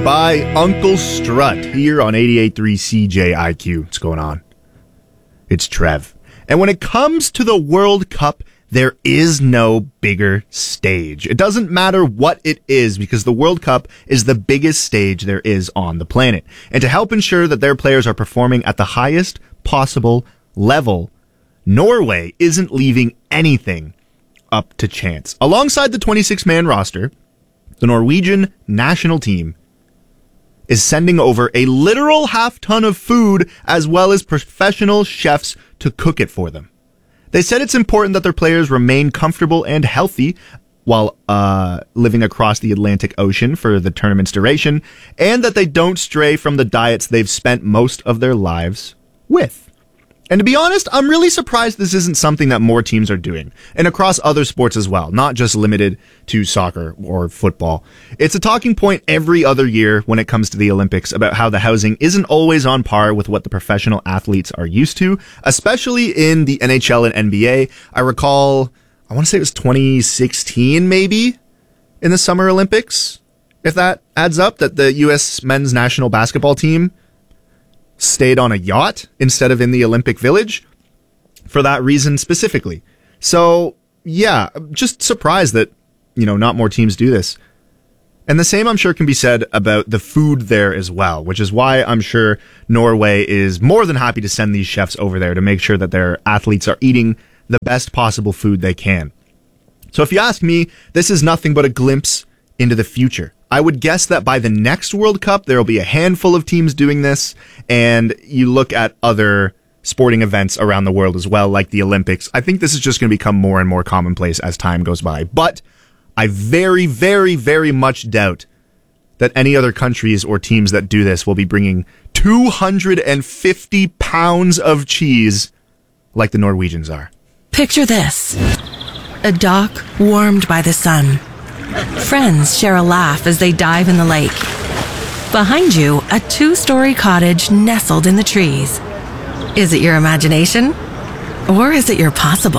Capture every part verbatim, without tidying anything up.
by Uncle Strut here on eighty-eight point three C J I Q. What's going on? It's Trev. And when it comes to the World Cup, there is no bigger stage. It doesn't matter what it is because the World Cup is the biggest stage there is on the planet. And to help ensure that their players are performing at the highest possible level, Norway isn't leaving anything up to chance. Alongside the twenty-six man roster, the Norwegian national team is sending over a literal half ton of food as well as professional chefs to cook it for them. They said it's important that their players remain comfortable and healthy while uh, living across the Atlantic Ocean for the tournament's duration, and that they don't stray from the diets they've spent most of their lives with. And to be honest, I'm really surprised this isn't something that more teams are doing, and across other sports as well, not just limited to soccer or football. It's a talking point every other year when it comes to the Olympics about how the housing isn't always on par with what the professional athletes are used to, especially in the N H L and N B A. I recall, I want to say it was twenty sixteen maybe, in the Summer Olympics, if that adds up, that the U S men's national basketball team stayed on a yacht instead of in the Olympic Village for that reason specifically. So yeah, I'm just surprised that, you know, not more teams do this. And the same I'm sure can be said about the food there as well, which is why I'm sure Norway is more than happy to send these chefs over there to make sure that their athletes are eating the best possible food they can. So if you ask me, this is nothing but a glimpse into the future. I would guess that by the next World Cup, there will be a handful of teams doing this, and you look at other sporting events around the world as well, like the Olympics. I think this is just going to become more and more commonplace as time goes by. But I very, very, very much doubt that any other countries or teams that do this will be bringing two hundred fifty pounds of cheese like the Norwegians are. Picture this. A dock warmed by the sun. Friends share a laugh as they dive in the lake. Behind you, a two-story cottage nestled in the trees. Is it your imagination? Or is it your possible?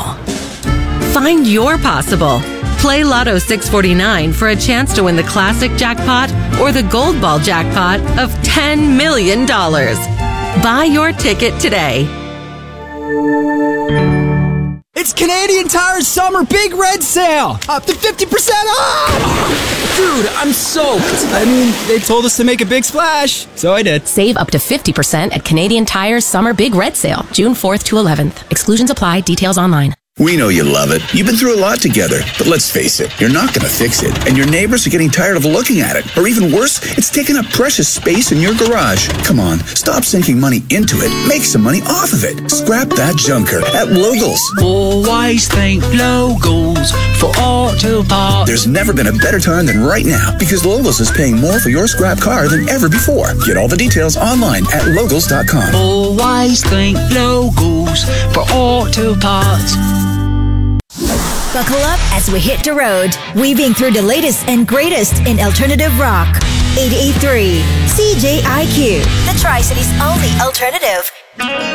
Find your possible. Play Lotto six forty-nine for a chance to win the classic jackpot or the gold ball jackpot of ten million dollars. Buy your ticket today. It's Canadian Tire's Summer Big Red Sale! Up to fifty percent off! Dude, I'm soaked. I mean, they told us to make a big splash, so I did. Save up to fifty percent at Canadian Tire's Summer Big Red Sale, June fourth to eleventh. Exclusions apply. Details online. We know you love it. You've been through a lot together, but let's face it, you're not going to fix it. And your neighbors are getting tired of looking at it. Or even worse, it's taking up precious space in your garage. Come on, stop sinking money into it. Make some money off of it. Scrap that junker at Logos. Always think Logos for auto parts. There's never been a better time than right now because Logos is paying more for your scrap car than ever before. Get all the details online at logos dot com. Always think Logos for auto parts. Buckle up as we hit the road, weaving through the latest and greatest in alternative rock. eighty-eight point three C J I Q, the Tri-Cities only alternative.